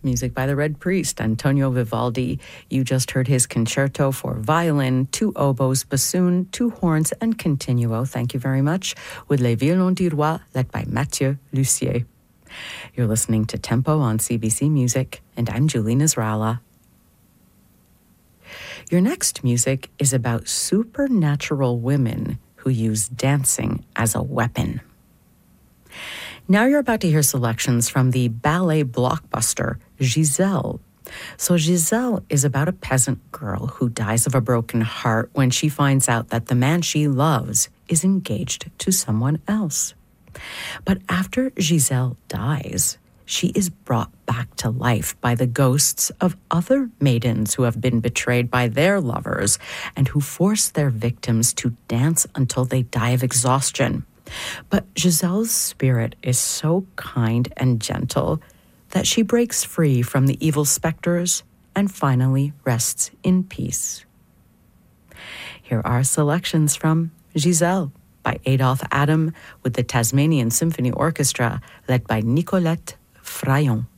music by the Red Priest, Antonio Vivaldi. You just heard his concerto for violin, 2 oboes, bassoon, 2 horns, and continuo. Thank you very much, with Les Violons du Roi, led by Mathieu Lussier. You're listening to Tempo on CBC Music, and I'm Julie Nasrallah. Your next music is about supernatural women who use dancing as a weapon. Now you're about to hear selections from the ballet blockbuster Giselle. So Giselle is about a peasant girl who dies of a broken heart when she finds out that the man she loves is engaged to someone else. But after Giselle dies, she is brought back to life by the ghosts of other maidens who have been betrayed by their lovers and who force their victims to dance until they die of exhaustion. But Giselle's spirit is so kind and gentle that she breaks free from the evil specters and finally rests in peace. Here are selections from Giselle by Adolphe Adam with the Tasmanian Symphony Orchestra led by Nicolette Fraillon.